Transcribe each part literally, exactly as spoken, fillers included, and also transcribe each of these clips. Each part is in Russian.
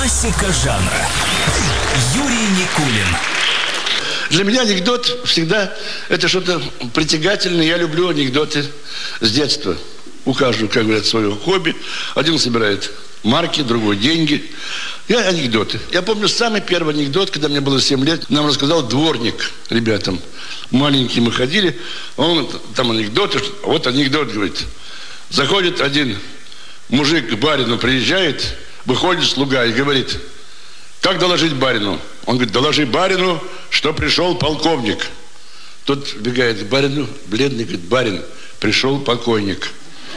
Классика жанра. Юрий Никулин. Для меня анекдот всегда это что-то притягательное. Я люблю анекдоты с детства. У каждого, как говорят, свое хобби. Один собирает марки, другой деньги. Я анекдоты. Я помню самый первый анекдот, когда мне было семь лет, нам рассказал дворник ребятам. Маленькие мы ходили, он там анекдоты, вот анекдот, говорит. Заходит один мужик к барину, приезжает, выходит слуга и говорит: как доложить барину? Он говорит: доложи барину, что пришел полковник. Тот бегает к барину, бледный, говорит: барин, пришел покойник.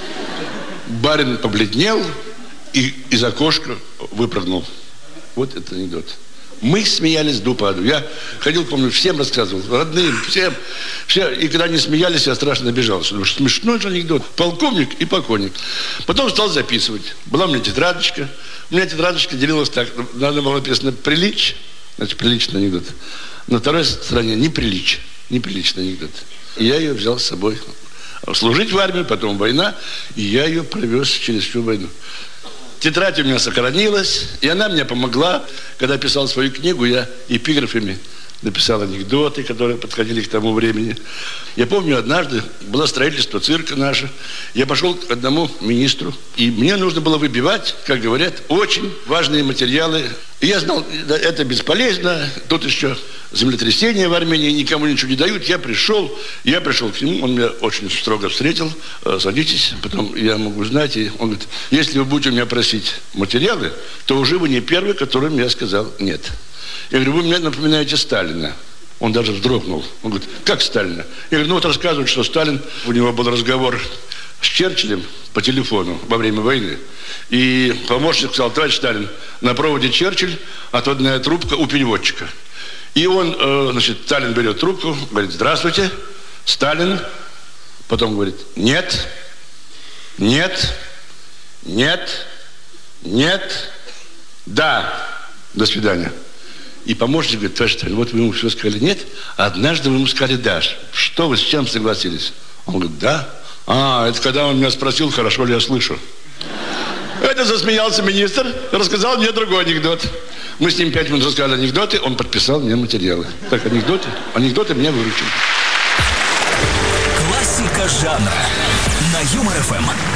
Барин побледнел и из окошка выпрыгнул. Вот это анекдот. Мы смеялись до упаду. Я ходил, помню, всем рассказывал, родным, всем. Все. И когда они смеялись, я страшно обижался. Потому что смешной же анекдот. Полковник и покойник. Потом стал записывать. Была у меня тетрадочка. У меня тетрадочка делилась так. Надо было написано «прилич». Значит, приличный анекдот. На второй стороне «неприлич». Неприличный анекдот. И я ее взял с собой. Служить в армии, потом война. И я ее провез через всю войну. Тетрадь у меня сохранилась, и она мне помогла. Когда писал свою книгу, я эпиграфами написал анекдоты, которые подходили к тому времени. Я помню, однажды было строительство цирка наше. Я пошел к одному министру, и мне нужно было выбивать, как говорят, очень важные материалы. И я знал, это бесполезно, тут еще землетрясение в Армении, никому ничего не дают. Я пришел, я пришел к нему, он меня очень строго встретил. Садитесь, потом я могу знать. И он говорит: если вы будете у меня просить материалы, то уже вы не первый, которым я сказал нет. Я говорю: вы мне напоминаете Сталина. Он даже вздрогнул. Он говорит: как Сталина? Я говорю: ну вот рассказывают, что Сталин, у него был разговор с Черчиллем по телефону во время войны. И помощник сказал: товарищ Сталин, на проводе Черчилль, отводная трубка у переводчика. И он, э, значит, Сталин берет трубку, говорит: здравствуйте, Сталин. Потом говорит: нет, нет, нет, нет, да, до свидания. И помощник говорит: товарищ Сталин, вот вы ему все сказали нет, а однажды вы ему сказали да. Что вы, с чем согласились? Он говорит: да. А, это когда он меня спросил, хорошо ли я слышу. Это засмеялся министр, рассказал мне другой анекдот. Мы с ним пять минут рассказали анекдоты, он подписал мне материалы. Так, анекдоты, анекдоты меня выручили. Классика жанра на Юмор ФМ.